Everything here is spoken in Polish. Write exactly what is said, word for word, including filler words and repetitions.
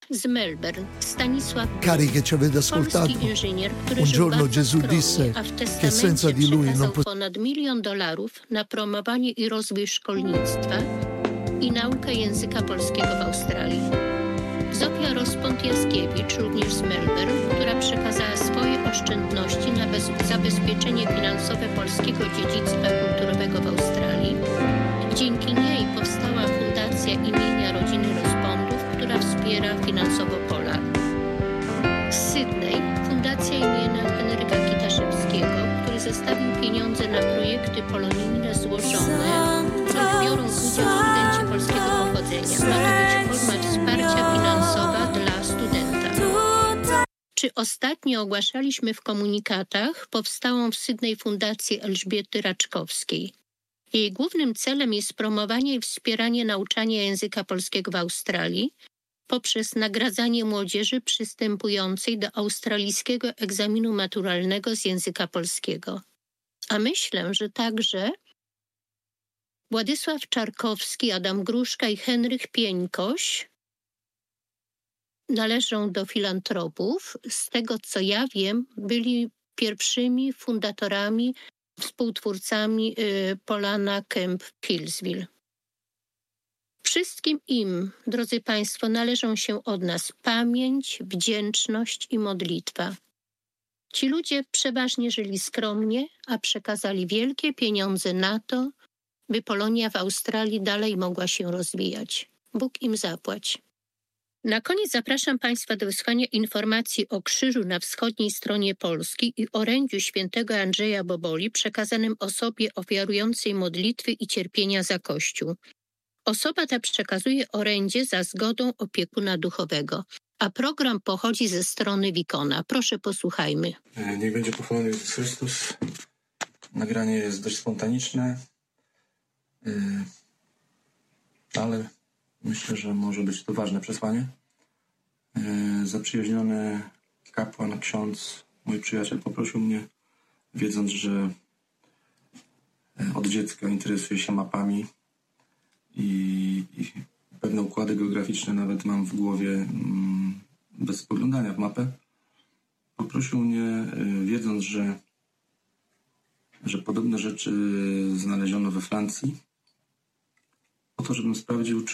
z Melbourne, Stanisław Cari che ci avete ascoltato, polski inżynier, który un żył giorno bardzo Gesù skromnie, disse a w che testamencie senza di lui non przekazał po- ponad milion dolarów na promowanie i rozwój szkolnictwa i naukę języka polskiego w Australii. Zofia Rozpąt-Jaskiewicz, również z Melbourne, która przekazała swoje oszczędności na bez- zabezpieczenie finansowe polskiego dziedzictwa kulturowego w Australii. Dzięki niej powstała Fundacja imienia Rodziny Rozpątów, która wspiera finansowo Pola. Z Sydney Fundacja imienia Henryka Kitaszewskiego, który zostawił pieniądze na projekty polonijne złożone, w których biorą udział studenci polskiego pochodzenia. Ma to być forma wsparcia finansowa dla studenta. Czy ostatnio ogłaszaliśmy w komunikatach powstałą w Sydney Fundację Elżbiety Raczkowskiej. Jej głównym celem jest promowanie i wspieranie nauczania języka polskiego w Australii poprzez nagradzanie młodzieży przystępującej do australijskiego egzaminu maturalnego z języka polskiego. A myślę, że także Władysław Czarkowski, Adam Gruszka i Henryk Pieńkoś należą do filantropów. Z tego, co ja wiem, byli pierwszymi fundatorami, współtwórcami y, Polana Camp Hillsville. Wszystkim im, drodzy Państwo, należą się od nas pamięć, wdzięczność i modlitwa. Ci ludzie przeważnie żyli skromnie, a przekazali wielkie pieniądze na to, by Polonia w Australii dalej mogła się rozwijać. Bóg im zapłać. Na koniec zapraszam Państwa do wysłuchania informacji o krzyżu na wschodniej stronie Polski i orędziu świętego Andrzeja Boboli przekazanym osobie ofiarującej modlitwy i cierpienia za Kościół. Osoba ta przekazuje orędzie za zgodą opiekuna duchowego, a program pochodzi ze strony Wikona. Proszę, posłuchajmy. Niech będzie pochwalony Jezus Chrystus. Nagranie jest dość spontaniczne, ale myślę, że może być to ważne przesłanie. Zaprzyjaźniony kapłan, ksiądz, mój przyjaciel poprosił mnie, wiedząc, że od dziecka interesuję się mapami i, i pewne układy geograficzne nawet mam w głowie mm, bez spoglądania w mapę. Poprosił mnie, wiedząc, że, że podobne rzeczy znaleziono we Francji, po to, żebym sprawdził, czy